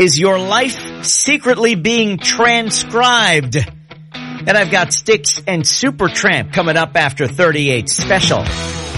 Is your life secretly being transcribed? And I've got Styx and Supertramp coming up after 38 special.